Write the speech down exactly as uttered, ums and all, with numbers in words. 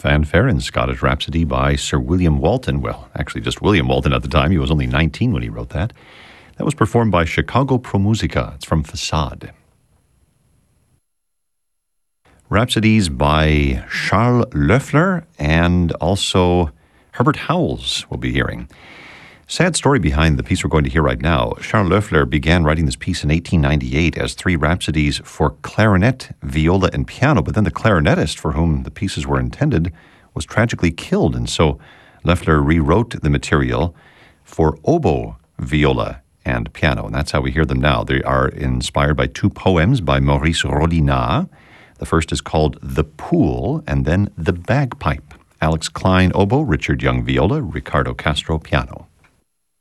fanfare in Scottish Rhapsody by Sir William Walton. Well, actually just William Walton at the time. He was only nineteen when he wrote that. That was performed by Chicago Pro Musica. It's from Facade. Rhapsodies by Charles Loeffler and also Herbert Howells we'll be hearing. Sad story behind the piece we're going to hear right now. Charles Loeffler began writing this piece in eighteen ninety-eight as three rhapsodies for clarinet, viola, and piano, but then the clarinetist for whom the pieces were intended was tragically killed, and so Loeffler rewrote the material for oboe, viola, and piano, and that's how we hear them now. They are inspired by two poems by Maurice Rodinat. The first is called The Pool, and then The Bagpipe. Alex Klein, oboe, Richard Young, viola, Ricardo Castro, piano.